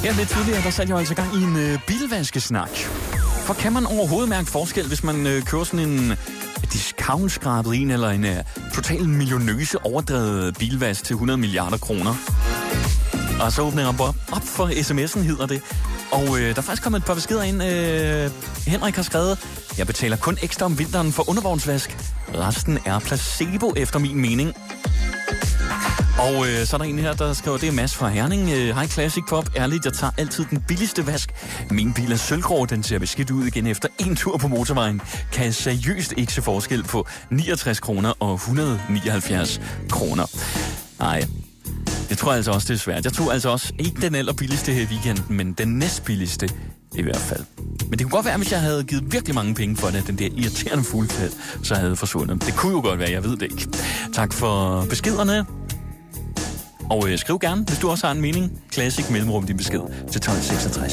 Her lidt tidligere, der satte jeg altså gang i en bilvaskesnak. For kan man overhovedet mærke forskel, hvis man kører sådan en discount-skrabet en, eller en total millionøse overdrevet bilvask til 100 milliarder kroner? Og så åbner jeg op for sms'en, hedder det. Og der er faktisk kommet et par beskeder ind. Henrik har skrevet, jeg betaler kun ekstra om vinteren for undervognsvask. Resten er placebo efter min mening. Og så er der en her, der skriver, det er Mads fra Herning. Hej Classic Pop, ærligt, jeg tager altid den billigste vask. Min bil er sølvgrå, den ser beskidt ud igen efter en tur på motorvejen. Kan jeg seriøst ikke se forskel på 69 kroner og 179 kroner. Nej, jeg tror altså også, det er svært. Jeg tog altså også ikke den allerbilligste her i weekenden, men den næstbilligste i hvert fald. Men det kunne godt være, hvis jeg havde givet virkelig mange penge for det, den der irriterende fuldfald, så havde forsvundet. Det kunne jo godt være, jeg ved det ikke. Tak for beskederne. Og skriv gerne, hvis du også har en mening. Classic mellemrum din besked til 1266.